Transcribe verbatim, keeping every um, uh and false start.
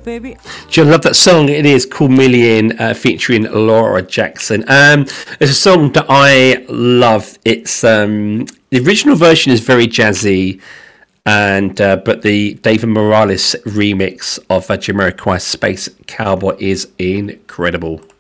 baby. Do you love that song? It is called Million, uh, featuring Laura Jackson. Um, it's a song that I love. It's um, the original version is very jazzy, and uh, but the David Morales remix of uh, Jamiroquai Space Cowboy is incredible.